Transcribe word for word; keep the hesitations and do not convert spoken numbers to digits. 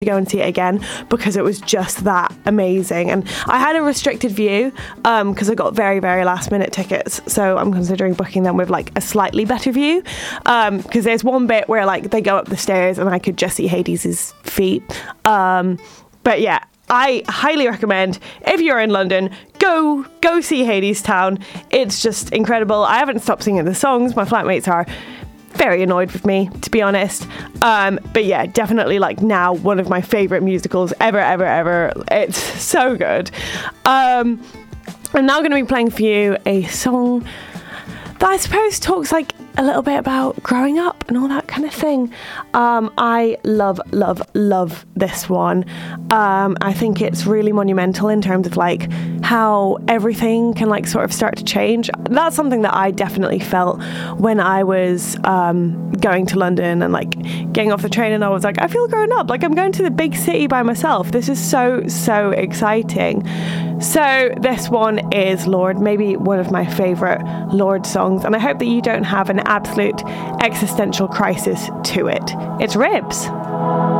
go and see it again because it was just that amazing. And I had a restricted view um because I got very very last minute tickets, so I'm considering booking them with like a slightly better view, um because there's one bit where like they go up the stairs and I could just see Hades's feet. Um but yeah, I highly recommend, if you're in London, go go see Hadestown. It's just incredible. I haven't stopped singing the songs. My flatmates are very annoyed with me, to be honest. Um, but yeah, definitely like now one of my favourite musicals ever, ever, ever. It's so good. Um, I'm now going to be playing for you a song that I suppose talks like a little bit about growing up and all that kind of thing. Um, I love, love, love this one. Um, I think it's really monumental in terms of like how everything can like sort of start to change. That's something that I definitely felt when I was um, going to London and like getting off the train, and I was like, I feel grown up. Like I'm going to the big city by myself. This is so, so exciting. So this one is Lorde, maybe one of my favourite Lorde songs, and I hope that you don't have an absolute existential crisis to it. It's Ribs.